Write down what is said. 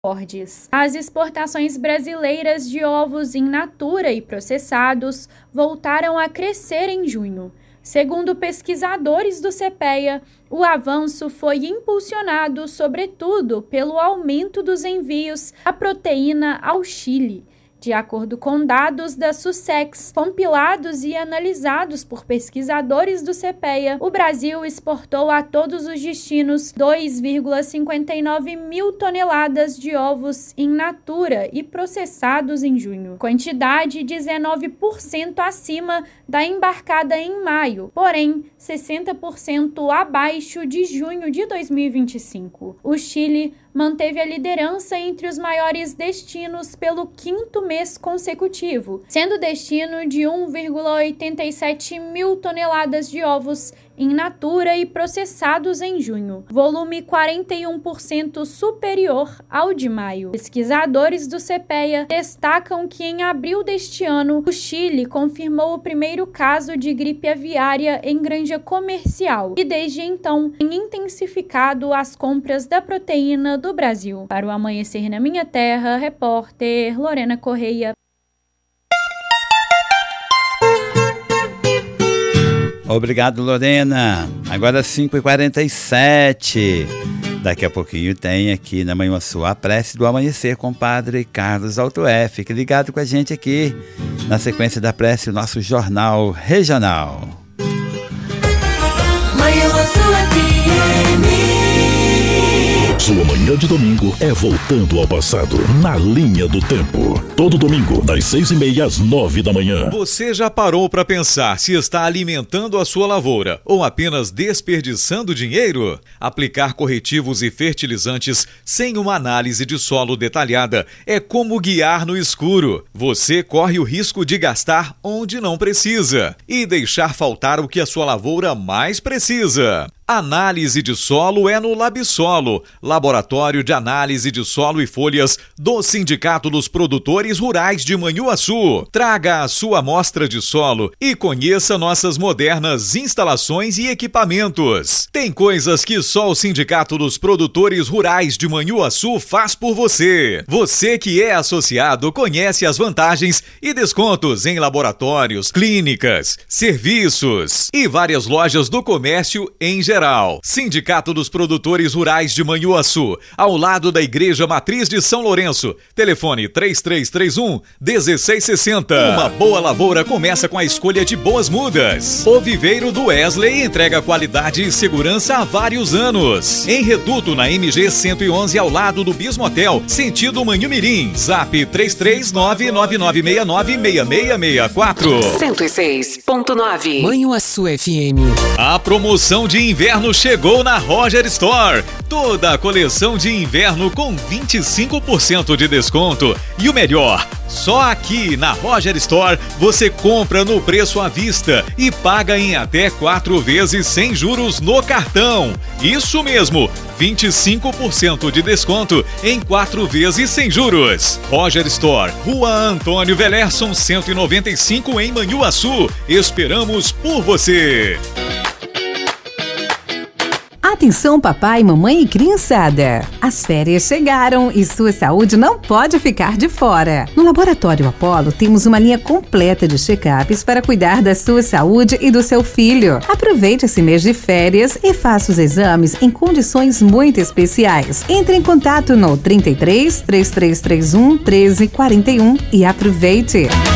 recordes. As exportações brasileiras de ovos in natura e processados voltaram a crescer em junho. Segundo pesquisadores do CPEA, o avanço foi impulsionado, sobretudo, pelo aumento dos envios da proteína ao Chile. De acordo com dados da Sussex, compilados e analisados por pesquisadores do CPEA, o Brasil exportou a todos os destinos 2,59 mil toneladas de ovos in natura e processados em junho, quantidade 19% acima da embarcada em maio, porém 60% abaixo de junho de 2025. O Chile manteve a liderança entre os maiores destinos pelo quinto mês consecutivo, sendo destino de 1,87 mil toneladas de ovos in natura e processados em junho, volume 41% superior ao de maio. Pesquisadores do CPEA destacam que em abril deste ano, o Chile confirmou o primeiro caso de gripe aviária em granja comercial e desde então tem intensificado as compras da proteína do Brasil. Para o Amanhecer na Minha Terra, repórter Lorena Correia. Obrigado, Lorena. Agora 5h47. Daqui a pouquinho tem aqui na Manhuaçu a prece do amanhecer com o Padre Carlos Altoé. Fique ligado com a gente aqui. Na sequência da prece, o nosso Jornal Regional. Manhuaçu FM. Sua manhã de domingo é voltando ao passado, na linha do tempo. Todo domingo, das 6h30 às 9 da manhã. Você já parou para pensar se está alimentando a sua lavoura ou apenas desperdiçando dinheiro? Aplicar corretivos e fertilizantes sem uma análise de solo detalhada é como guiar no escuro. Você corre o risco de gastar onde não precisa e deixar faltar o que a sua lavoura mais precisa. Análise de solo é no Labsolo, Laboratório de Análise de Solo e Folhas do Sindicato dos Produtores Rurais de Manhuaçu. Traga a sua amostra de solo e conheça nossas modernas instalações e equipamentos. Tem coisas que só o Sindicato dos Produtores Rurais de Manhuaçu faz por você. Você que é associado conhece as vantagens e descontos em laboratórios, clínicas, serviços e várias lojas do comércio em geral. Sindicato dos Produtores Rurais de Manhuaçu, ao lado da Igreja Matriz de São Lourenço. Telefone 3331-1660. Uma boa lavoura começa com a escolha de boas mudas. O Viveiro do Wesley entrega qualidade e segurança há vários anos. Em Reduto, na MG 111, ao lado do Bismotel, sentido Manhumirim. Zap 33999696664. 106.9 Manhuaçu FM. A promoção de inverno chegou na Roger Store. Toda a coleção de inverno com 25% de desconto. E o melhor, só aqui na Roger Store você compra no preço à vista e paga em até 4 vezes sem juros no cartão. Isso mesmo, 25% de desconto em 4 vezes sem juros. Roger Store, Rua Antônio Velerson 195 em Manhuaçu. Esperamos por você. Atenção papai, mamãe e criançada! As férias chegaram e sua saúde não pode ficar de fora. No Laboratório Apollo temos uma linha completa de check-ups para cuidar da sua saúde e do seu filho. Aproveite esse mês de férias e faça os exames em condições muito especiais. Entre em contato no 33 3331 1341 e aproveite!